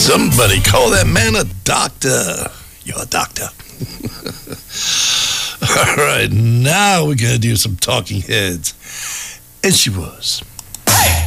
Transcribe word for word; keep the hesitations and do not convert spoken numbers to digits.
Somebody call that man a doctor. You're a doctor. All right, now we're going to do some talking heads. And she was.